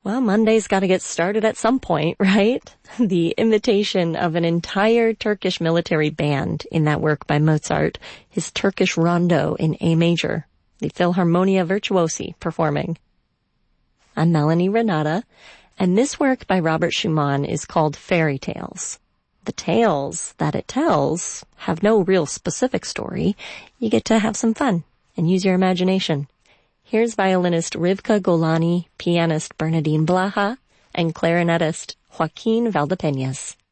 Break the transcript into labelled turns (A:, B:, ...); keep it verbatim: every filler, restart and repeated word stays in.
A: Well, Monday's got to get started at some point, right? The imitation of an entire Turkish military band in that work by Mozart, his Turkish Rondo in A major, the Philharmonia Virtuosi performing. I'm Melanie Renata, and this work by Robert Schumann is called Fairy Tales. The tales that it tells have no real specific story. You get to have some fun and use your imagination. Here's violinist Rivka Golani, pianist Bernadine Blaha, and clarinetist Joaquin Valdepeñas.